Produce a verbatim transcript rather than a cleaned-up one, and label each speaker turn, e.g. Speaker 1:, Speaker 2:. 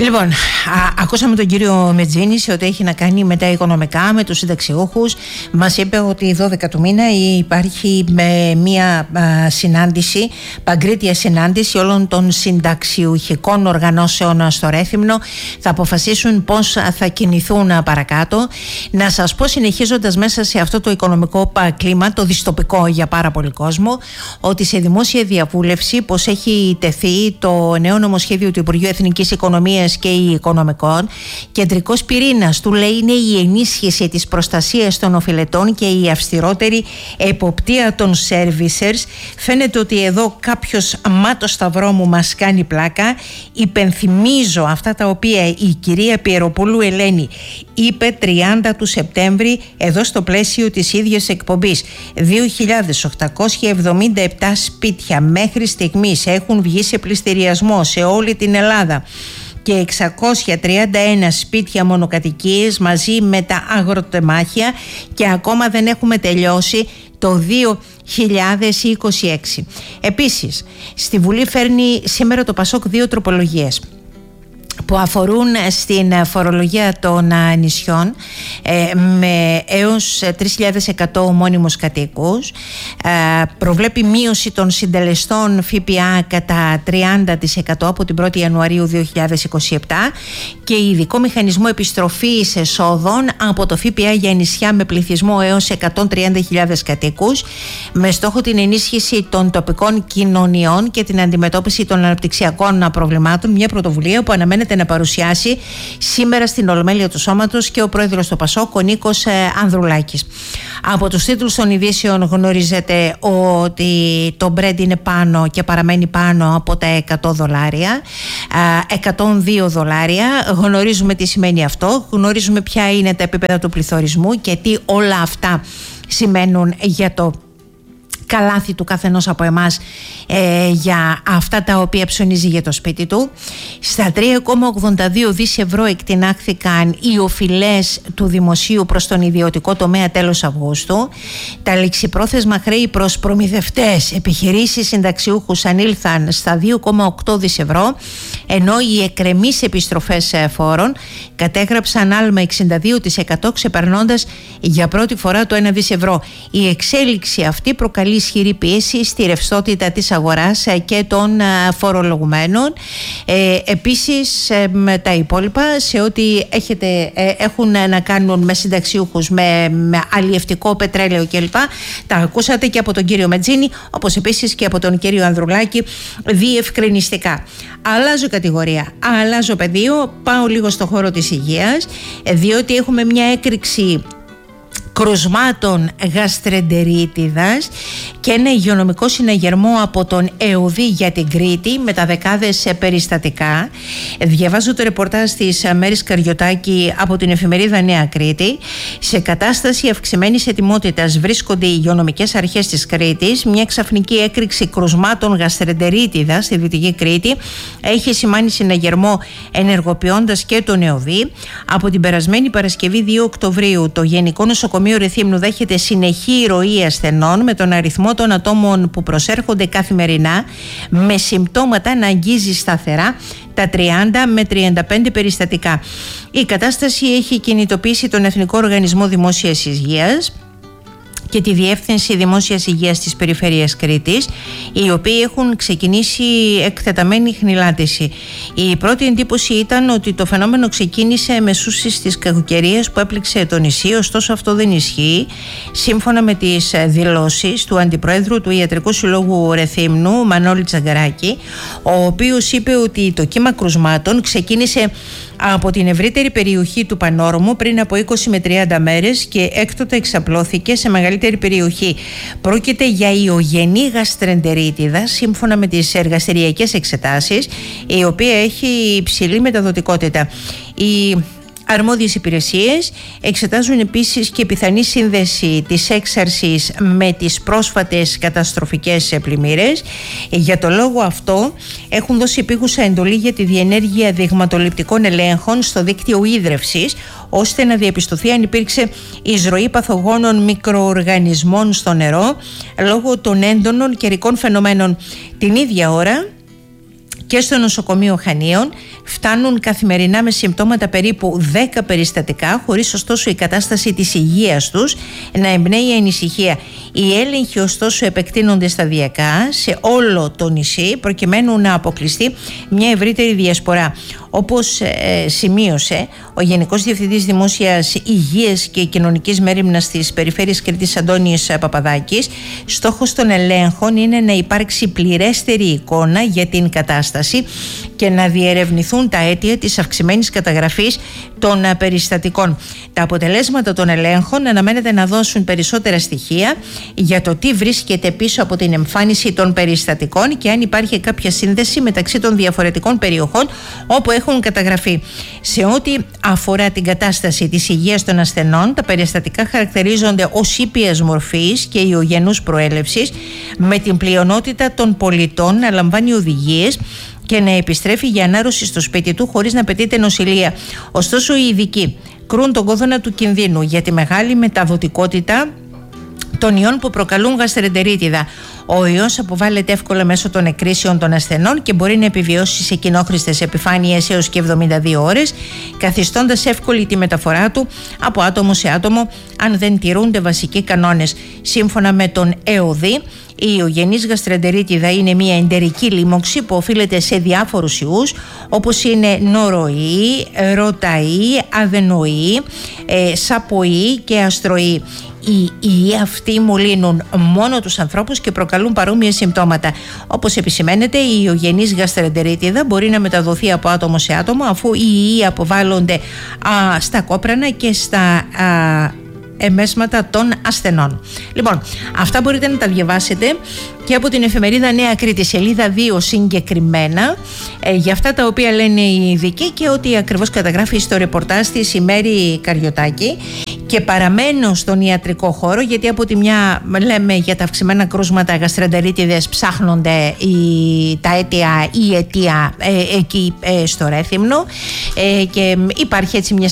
Speaker 1: Λοιπόν, α, ακούσαμε τον κύριο Μετζίνη σε ό,τι έχει να κάνει με τα οικονομικά, με τους συνταξιούχους. Μας είπε ότι δώδεκα του μήνα υπάρχει με μια α, συνάντηση, παγκρίτια συνάντηση όλων των συνταξιουχικών οργανώσεων στο Ρέθυμνο. Θα αποφασίσουν πώς θα κινηθούν παρακάτω. Να σας πω, συνεχίζοντας μέσα σε αυτό το οικονομικό κλίμα, το δυστοπικό για πάρα πολύ κόσμο, ότι σε δημόσια διαβούλευση πως έχει τεθεί το νέο νομοσχέδιο του Υπουργείου Εθνικής Οικονομίας και Οικονομικών. Κεντρικός πυρήνας του, λέει, είναι η ενίσχυση της προστασίας των οφειλετών και η αυστηρότερη εποπτεία των servicers. Φαίνεται ότι εδώ κάποιος μάτο σταυρό μου μας κάνει πλάκα. Υπενθυμίζω αυτά τα οποία η κυρία Πιεροπούλου Ελένη είπε τριάντα του Σεπτέμβρη εδώ στο πλαίσιο της ίδιας εκπομπής. δύο χιλιάδες οκτακόσια εβδομήντα επτά σπίτια μέχρι στιγμής έχουν βγει σε πληστηριασμό σε όλη την Ελλάδα και εξακόσια τριάντα ένα σπίτια μονοκατοικίες μαζί με τα αγροτεμάχια, και ακόμα δεν έχουμε τελειώσει το δύο χιλιάδες είκοσι έξι. Επίσης, στη Βουλή φέρνει σήμερα το Πασόκ δύο τροπολογίες που αφορούν στην φορολογία των νησιών ε, με έως τρεις χιλιάδες εκατό μόνιμους κατοίκους. Ε, προβλέπει μείωση των συντελεστών ΦΠΑ κατά τριάντα τοις εκατό από την πρώτη Ιανουαρίου δύο χιλιάδες είκοσι επτά και ειδικό μηχανισμό επιστροφής εσόδων από το ΦΠΑ για νησιά με πληθυσμό έως εκατόν τριάντα χιλιάδες κατοίκους, με στόχο την ενίσχυση των τοπικών κοινωνιών και την αντιμετώπιση των αναπτυξιακών προβλημάτων. Μια πρωτοβουλία που αναμένεται να παρουσιάσει σήμερα στην Ολομέλεια του Σώματος και ο πρόεδρος του Πασόκ, ο Νίκος ε, Ανδρουλάκης. Από τους τίτλους των ειδήσεων γνωρίζετε ότι το Brent είναι πάνω και παραμένει πάνω από τα εκατό δολάρια, εκατόν δύο δολάρια. Γνωρίζουμε τι σημαίνει αυτό, γνωρίζουμε ποια είναι τα επίπεδα του πληθωρισμού και τι όλα αυτά σημαίνουν για το καλάθι του καθενός από εμάς ε, για αυτά τα οποία ψωνίζει για το σπίτι του. Στα τρία κόμμα ογδόντα δύο δισεκατομμύρια ευρώ εκτινάχθηκαν οι οφειλές του δημοσίου προς τον ιδιωτικό τομέα τέλος Αυγούστου. Τα ληξιπρόθεσμα χρέη προς προμηθευτές, επιχειρήσεις, συνταξιούχους ανήλθαν στα δύο κόμμα οκτώ δισεκατομμύρια ευρώ, ενώ οι εκκρεμείς επιστροφές φόρων κατέγραψαν άλμα εξήντα δύο τοις εκατό, ξεπερνώντας για πρώτη φορά το ένα δισεκατομμύριο ευρώ. Η εξέλιξη αυτή προκαλεί ισχυρή πίεση στη ρευστότητα της αγοράς και των φορολογουμένων. Ε, επίσης ε, με τα υπόλοιπα σε ό,τι έχετε, ε, έχουν να κάνουν με συνταξιούχους, με, με αλλιευτικό πετρέλαιο κλπ. Τα ακούσατε και από τον κύριο Μετζίνη, όπως επίσης και από τον κύριο Ανδρουλάκη διευκρινιστικά. Αλλάζω κατηγορία, αλλάζω πεδίο, πάω λίγο στο χώρο της υγείας, διότι έχουμε μια έκρηξη κρουσμάτων γαστρεντερίτιδας και ένα υγειονομικό συναγερμό από τον ΕΟΔΗ για την Κρήτη με τα δεκάδες περιστατικά. Διαβάζω το ρεπορτάζ της Μέρης Καριωτάκη από την εφημερίδα Νέα Κρήτη. Σε κατάσταση αυξημένης ετοιμότητας βρίσκονται οι υγειονομικές αρχές της Κρήτης. Μια ξαφνική έκρηξη κρουσμάτων γαστρεντερίτιδας στη Δυτική Κρήτη έχει σημάνει συναγερμό, ενεργοποιώντας και τον ΕΟΔΗ. Από την περασμένη Παρασκευή δύο Οκτωβρίου το Γενικό Νοσοκομείο Ρεθύμνου δέχεται συνεχή ροή ασθενών, με τον αριθμό των ατόμων που προσέρχονται καθημερινά με συμπτώματα να αγγίζει σταθερά τα τριάντα με τριάντα πέντε περιστατικά. Η κατάσταση έχει κινητοποιήσει τον Εθνικό Οργανισμό Δημόσιας Υγείας και τη Διεύθυνση Δημόσιας Υγείας της Περιφέρειας Κρήτης, οι οποίοι έχουν ξεκινήσει εκτεταμένη χνηλάτιση. Η πρώτη εντύπωση ήταν ότι το φαινόμενο ξεκίνησε μεσούσης της κακοκαιρίας που έπληξε το νησί, ωστόσο αυτό δεν ισχύει. Σύμφωνα με τις δηλώσεις του Αντιπροέδρου του Ιατρικού Συλλόγου Ρεθύμνου, Μανώλη Τσαγκαράκη, ο οποίος είπε ότι το κύμα κρουσμάτων ξεκίνησε από την ευρύτερη περιοχή του Πανόρμου πριν από είκοσι με τριάντα μέρες και έκτοτε εξαπλώθηκε σε μεγαλύτερη περιοχή. Πρόκειται για ιογενή γαστρεντερίτιδα, σύμφωνα με τις εργαστηριακές εξετάσεις, η οποία έχει υψηλή μεταδοτικότητα. Η αρμόδιες υπηρεσίες εξετάζουν επίσης και πιθανή σύνδεση της έξαρσης με τις πρόσφατες καταστροφικές πλημμύρες. Για το λόγο αυτό έχουν δώσει επίγουσα εντολή για τη διενέργεια δειγματοληπτικών ελέγχων στο δίκτυο ίδρευσης, ώστε να διαπιστωθεί αν υπήρξε εισρωή παθογόνων μικροοργανισμών στο νερό λόγω των έντονων καιρικών φαινομένων. Την ίδια ώρα και στο νοσοκομείο Χανίων Φτάνουν καθημερινά με συμπτώματα περίπου δέκα περιστατικά, χωρίς ωστόσο η κατάσταση της υγείας τους να εμπνέει ανησυχία. Οι έλεγχοι ωστόσο επεκτείνονται σταδιακά σε όλο το νησί, προκειμένου να αποκλειστεί μια ευρύτερη διασπορά. Όπως ε, σημείωσε ο Γενικός Διευθυντής Δημόσιας Υγείας και Κοινωνικής Μέριμνας της Περιφέρειας Κρήτης Αντώνης Παπαδάκης, στόχος των ελέγχων είναι να υπάρξει πληρέστερη εικόνα για την κατάσταση και να διερευνηθούν τα αίτια της αυξημένης καταγραφής των περιστατικών. Τα αποτελέσματα των ελέγχων αναμένεται να δώσουν περισσότερα στοιχεία για το τι βρίσκεται πίσω από την εμφάνιση των περιστατικών και αν υπάρχει κάποια σύνδεση μεταξύ των διαφορετικών περιοχών όπου έχουν καταγραφεί. Σε ό,τι αφορά την κατάσταση της υγείας των ασθενών, τα περιστατικά χαρακτηρίζονται ως ήπιας μορφής και ιογενούς προέλευσης, με την πλειονότητα των πολιτών να λαμβάνει οδηγίες και να επιστρέφει για ανάρρωση στο σπίτι του χωρίς να απαιτείται νοσηλεία. Ωστόσο, οι ειδικοί κρούν τον κόδωνα του κινδύνου για τη μεγάλη μεταδοτικότητα των ιών που προκαλούν γαστρεντερίτιδα. Ο ιός αποβάλλεται εύκολα μέσω των εκκρίσεων των ασθενών και μπορεί να επιβιώσει σε κοινόχρηστες επιφάνειες έως και εβδομήντα δύο ώρες, καθιστώντας εύκολη τη μεταφορά του από άτομο σε άτομο αν δεν τηρούνται βασικοί κανόνες. Σύμφωνα με τον ΕΟΔΗ, η ιογενής γαστρεντερίτιδα είναι μια εντερική λίμωξη που οφείλεται σε διάφορους ιούς, όπως είναι νοροϊή, ρωταή, αδενοϊή, ε, σαποϊή και αστροϊή. Οι ιοί αυτοί μολύνουν μόνο τους ανθρώπους και προκαλούν παρόμοια συμπτώματα. Όπως επισημαίνεται, η ιογενής γαστρεντερίτιδα μπορεί να μεταδοθεί από άτομο σε άτομο, αφού οι ιοί αποβάλλονται α, στα κόπρανα και στα α, εμέσματα των ασθενών. Λοιπόν, αυτά μπορείτε να τα διαβάσετε και από την εφημερίδα Νέα Κρήτη, σελίδα δύο συγκεκριμένα, ε, για αυτά τα οποία λένε οι ειδικοί και ό,τι ακριβώς καταγράφει στο ρεπορτάζ της η Μέρη Καριωτάκη. Και παραμένω στον ιατρικό χώρο, γιατί από τη μια λέμε για τα αυξημένα κρούσματα γαστρεντερίτιδες, ψάχνονται οι, τα αίτια ή αιτία ε, εκεί ε, στο Ρέθυμνο ε, και υπάρχει έτσι μια